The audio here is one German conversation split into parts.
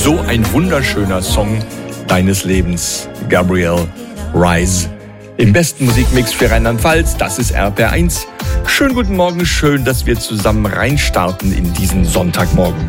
So ein wunderschöner Song deines Lebens, Gabriel Rise. Im besten Musikmix für Rheinland-Pfalz, das ist RPR1. Schönen guten Morgen, schön, dass wir zusammen reinstarten in diesen Sonntagmorgen.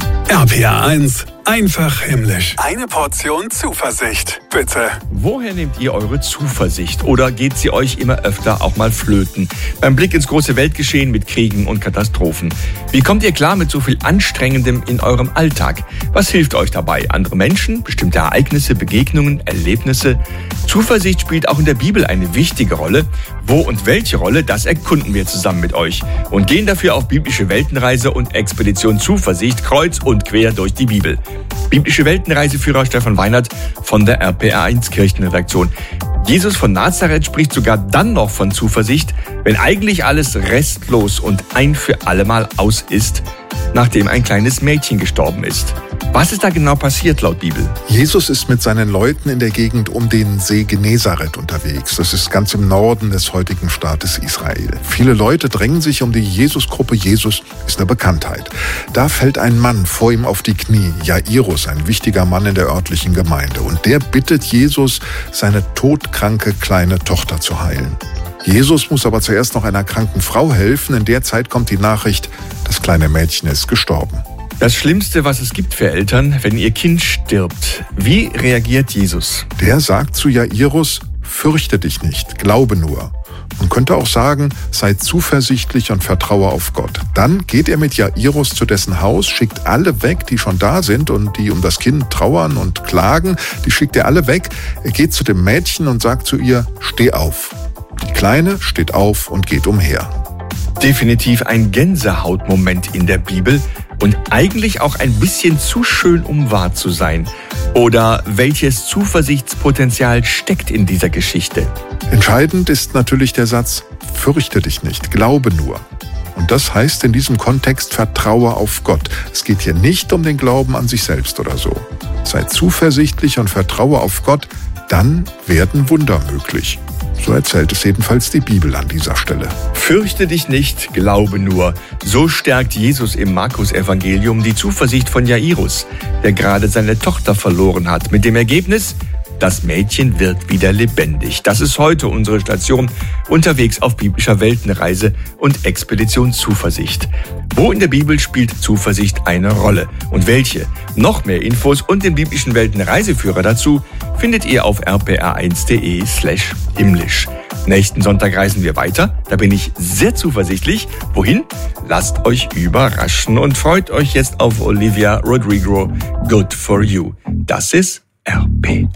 RPR1, einfach himmlisch. Eine Portion Zuversicht, bitte. Woher nehmt ihr eure Zuversicht? Oder geht sie euch immer öfter auch mal flöten? Beim Blick ins große Weltgeschehen mit Kriegen und Katastrophen. Wie kommt ihr klar mit so viel Anstrengendem in eurem Alltag? Was hilft euch dabei? Andere Menschen, bestimmte Ereignisse, Begegnungen, Erlebnisse? Zuversicht spielt auch in der Bibel eine wichtige Rolle. Wo und welche Rolle, das erkunden wir zusammen mit euch und gehen dafür auf biblische Weltenreise und Expedition Zuversicht kreuz und quer durch die Bibel. Biblische Weltenreiseführer Stefan Weinert von der RPR1 Kirchenredaktion. Jesus von Nazareth spricht sogar dann noch von Zuversicht, wenn eigentlich alles restlos und ein für allemal aus ist, nachdem ein kleines Mädchen gestorben ist. Was ist da genau passiert laut Bibel? Jesus ist mit seinen Leuten in der Gegend um den See Genezareth unterwegs. Das ist ganz im Norden des heutigen Staates Israel. Viele Leute drängen sich um die Jesusgruppe. Jesus ist eine Bekanntheit. Da fällt ein Mann vor ihm auf die Knie, Jairus, ein wichtiger Mann in der örtlichen Gemeinde. Und der bittet Jesus, seine todkranke kleine Tochter zu heilen. Jesus muss aber zuerst noch einer kranken Frau helfen. In der Zeit kommt die Nachricht, das kleine Mädchen ist gestorben. Das Schlimmste, was es gibt für Eltern, wenn ihr Kind stirbt. Wie reagiert Jesus? Der sagt zu Jairus, fürchte dich nicht, glaube nur. Man könnte auch sagen, sei zuversichtlich und vertraue auf Gott. Dann geht er mit Jairus zu dessen Haus, schickt alle weg, die schon da sind und die um das Kind trauern und klagen. Die schickt er alle weg. Er geht zu dem Mädchen und sagt zu ihr, steh auf. Die Kleine steht auf und geht umher. Definitiv ein Gänsehautmoment in der Bibel und eigentlich auch ein bisschen zu schön, um wahr zu sein. Oder welches Zuversichtspotenzial steckt in dieser Geschichte? Entscheidend ist natürlich der Satz, fürchte dich nicht, glaube nur. Und das heißt in diesem Kontext, vertraue auf Gott. Es geht hier nicht um den Glauben an sich selbst oder so. Sei zuversichtlich und vertraue auf Gott, dann werden Wunder möglich. So erzählt es jedenfalls die Bibel an dieser Stelle. Fürchte dich nicht, glaube nur. So stärkt Jesus im Markus-Evangelium die Zuversicht von Jairus, der gerade seine Tochter verloren hat. Mit dem Ergebnis, das Mädchen wird wieder lebendig. Das ist heute unsere Station, unterwegs auf biblischer Weltenreise und Expedition Zuversicht. Wo in der Bibel spielt Zuversicht eine Rolle? Und welche? Noch mehr Infos und den biblischen Weltenreiseführer dazu findet ihr auf rpr1.de/himmlisch. Nächsten Sonntag reisen wir weiter. Da bin ich sehr zuversichtlich. Wohin? Lasst euch überraschen und freut euch jetzt auf Olivia Rodrigo, Good for You. Das ist RP.